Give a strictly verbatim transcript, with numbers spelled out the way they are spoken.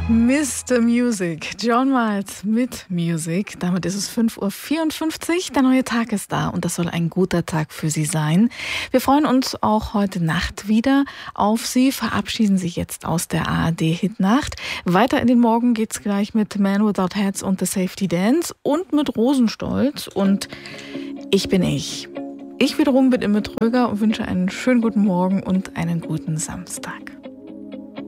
Mister Music, John Miles mit Music. Damit ist es fünf Uhr vierundfünfzig. Der neue Tag ist da und das soll ein guter Tag für Sie sein. Wir freuen uns auch heute Nacht wieder auf Sie, verabschieden sich jetzt aus der A R D-Hitnacht. Weiter in den Morgen geht's gleich mit Man Without Hats und The Safety Dance und mit Rosenstolz und Ich bin ich. Ich wiederum bin Imme Tröger und wünsche einen schönen guten Morgen und einen guten Samstag.